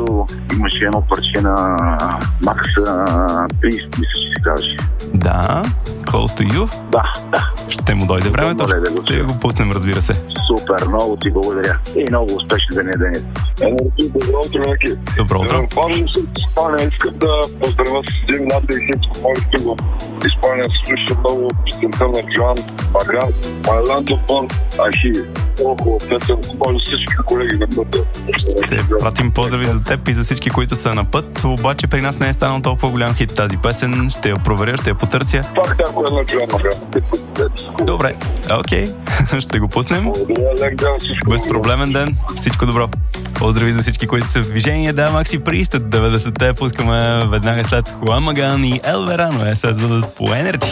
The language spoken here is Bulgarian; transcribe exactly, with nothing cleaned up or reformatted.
Радио имаше едно парче на Макс Прист, мисля, че се каже. Да, Close to You. Да, да. Ще му дойде времето. Ще го пуснем, разбира се. Супер, много ти благодаря. И много успешни за нея ден. Енергия, добро утро, Леки. Добро утро. Пазим се в Испания. Искам да поздравя с един млад и хитско, който го в Испания слуша много песента на Джоан Багран. Майландо Пон Ахи. Много песен, може всички колеги на пътя. Ще пратим поздрави за теб и за всички, които са на път. Обаче при нас не е станал толкова голям хит тази песен. Ще я проверя, ще я потърся. Пак някой е на Джоан Багран. Добре, окей. Ще го пуснем. Благодаря, лек ден, всичко. Безпроблемен ден. Всичко добро. Поздрави за всички, които са в движение. Да, Макси Прист от деветдесетте пускаме веднага след Хуан Маган и Ел Верано. Е, се зведат по Енерджи.